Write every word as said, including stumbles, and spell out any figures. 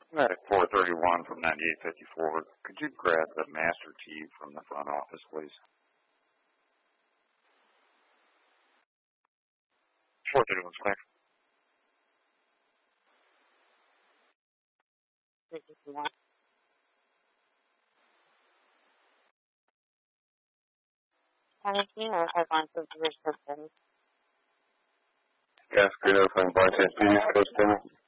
Medic four thirty-one from ninety-eight fifty-four. Could you grab the master key from the front office, please? four thirty-one, clear. Anything or advance of the system? Gas grid open, Barton, please, system.